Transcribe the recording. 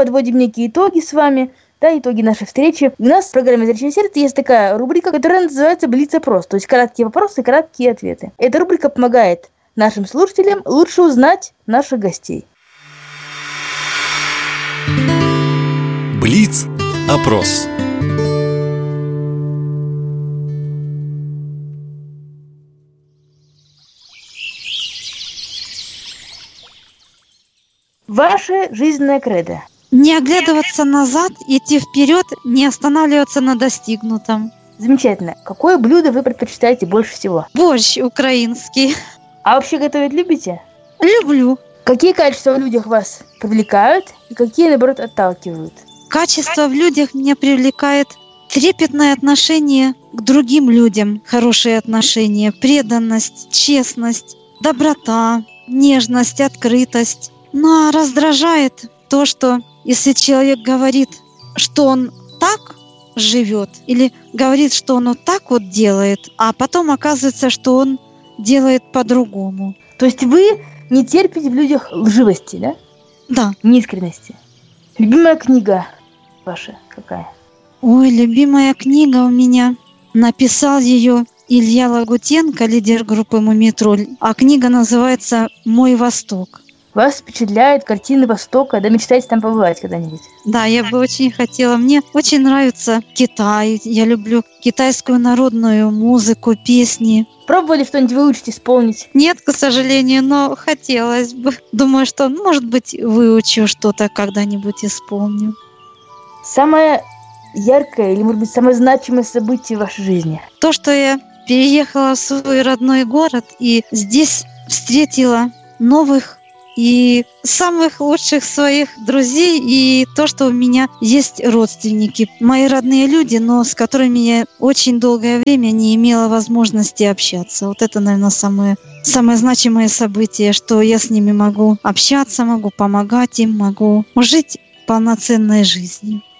подводим некие итоги с вами, да, итоги нашей встречи. У нас в программе «Зрячее сердце» есть такая рубрика, которая называется «Блиц-опрос», то есть короткие вопросы, краткие ответы. Эта рубрика помогает нашим слушателям лучше узнать наших гостей. Блиц-опрос. Ваше жизненное кредо. Не оглядываться назад, идти вперед, не останавливаться на достигнутом. Замечательно. Какое блюдо вы предпочитаете больше всего? Борщ украинский. А вообще готовить любите? Люблю. Какие качества в людях вас привлекают и какие, наоборот, отталкивают? Качество в людях меня привлекает трепетное отношение к другим людям, хорошие отношения, преданность, честность, доброта, нежность, открытость. Ну а раздражает то, что если человек говорит, что он так живет, или говорит, что он вот так вот делает, а потом оказывается, что он делает по-другому. То есть вы не терпите в людях лживости, да? Да. Неискренности. Любимая книга ваша какая? Ой, любимая книга у меня. Написал ее Илья Лагутенко, лидер группы «Мумий-тролль». А книга называется «Мой Восток». Вас впечатляют картины Востока, да мечтаете там побывать когда-нибудь? Да, я бы очень хотела. Мне очень нравится Китай. Я люблю китайскую народную музыку, песни. Пробовали что-нибудь выучить, исполнить? Нет, к сожалению, но хотелось бы. Думаю, что, может быть, выучу что-то, когда-нибудь исполню. Самое яркое или, может быть, самое значимое событие в вашей жизни? То, что я переехала в свой родной город и здесь встретила новых и самых лучших своих друзей, и то, что у меня есть родственники, мои родные люди, но с которыми я очень долгое время не имела возможности общаться. Вот это, наверное, самое значимое событие, что я с ними могу общаться, могу помогать им, могу жить полноценной жизнью.